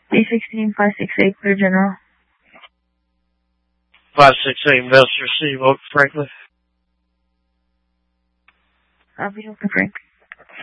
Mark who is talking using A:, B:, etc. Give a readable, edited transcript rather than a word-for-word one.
A: B16-568, clear general.
B: 568, Master C, Vote Franklin.
A: I'll be open, Frank.